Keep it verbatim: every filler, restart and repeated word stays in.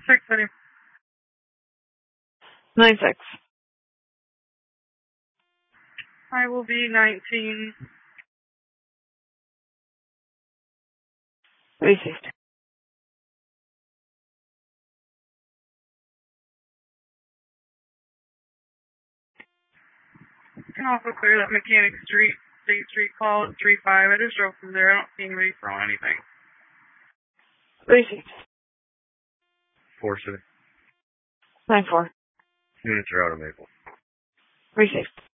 Six City. Nine six. I will be nineteen. Received. You can also clear that Mechanic Street, State Street call at three five. I just drove through there. I don't see anybody throwing anything. Received. Four City. Nine four. Units are out of Maple. Received.